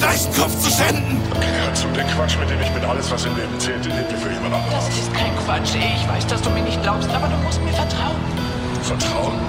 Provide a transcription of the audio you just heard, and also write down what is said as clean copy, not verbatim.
Leichenkopf zu schänden. Okay, hör zu, den Quatsch, mit dem ich bin, alles, was im Leben zählt, den nehmt ihr für jemand anderes. Das ist kein Quatsch. Ich weiß, dass du mir nicht glaubst, aber du musst mir vertrauen. Vertrauen?